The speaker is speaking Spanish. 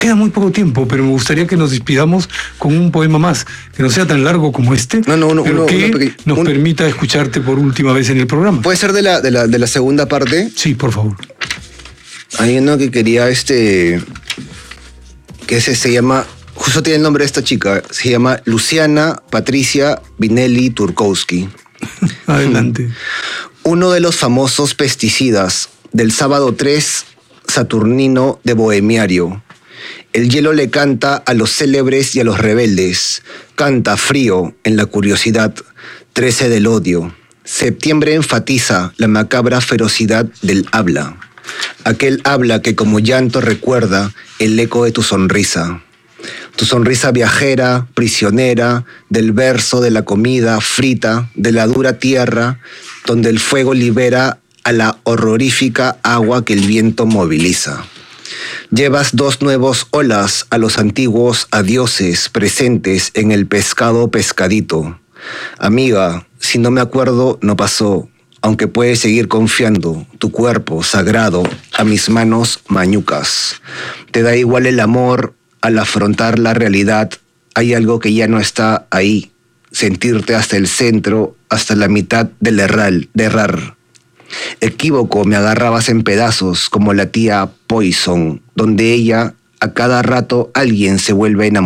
Queda muy poco tiempo, pero me gustaría que nos despidamos con un poema más, que no sea tan largo como este, pero que nos permita escucharte por última vez en el programa. ¿Puede ser de la segunda parte? Sí, por favor. Hay uno que quería, que se llama, justo tiene el nombre de esta chica, se llama Luciana Patricia Vinelli Turkowski. Adelante. Uno de los famosos pesticidas del sábado 3 saturnino de Bohemiario. El hielo le canta a los célebres y a los rebeldes. Canta frío en la curiosidad, 13 del odio. Septiembre enfatiza la macabra ferocidad del habla. Aquel habla que como llanto recuerda el eco de tu sonrisa. Tu sonrisa viajera, prisionera, del verso de la comida frita, de la dura tierra, donde el fuego libera a la horrorífica agua que el viento moviliza. Llevas dos nuevos olas a los antiguos adioses presentes en el pescado pescadito. Amiga, si no me acuerdo, no pasó, aunque puedes seguir confiando tu cuerpo sagrado a mis manos mañucas. Te da igual el amor al afrontar la realidad. Hay algo que ya no está ahí, sentirte hasta el centro, hasta la mitad del errar. Equívoco, me agarrabas en pedazos como la tía Poison, donde ella a cada rato alguien se vuelve a enamorar.